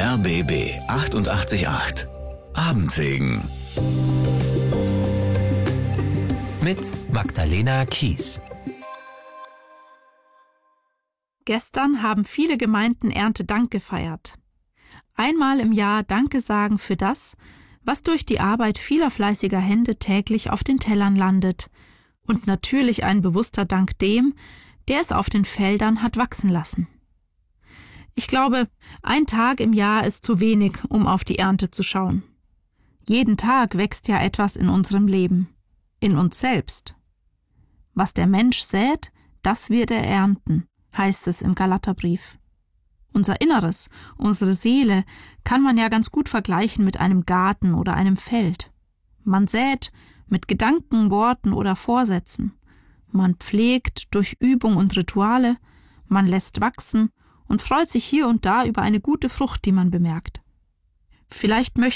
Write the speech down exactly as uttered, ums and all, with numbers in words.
R B B achtundachtzig Komma acht. Abendsegen. Mit Magdalena Kies. Gestern haben viele Gemeinden Erntedank gefeiert. Einmal im Jahr Danke sagen für das, was durch die Arbeit vieler fleißiger Hände täglich auf den Tellern landet. Und natürlich ein bewusster Dank dem, der es auf den Feldern hat wachsen lassen. Ich glaube, ein Tag im Jahr ist zu wenig, um auf die Ernte zu schauen. Jeden Tag wächst ja etwas in unserem Leben, in uns selbst. Was der Mensch sät, das wird er ernten, heißt es im Galaterbrief. Unser Inneres, unsere Seele, kann man ja ganz gut vergleichen mit einem Garten oder einem Feld. Man sät mit Gedanken, Worten oder Vorsätzen. Man pflegt durch Übung und Rituale, man lässt wachsen und freut sich hier und da über eine gute Frucht, die man bemerkt. Vielleicht möchten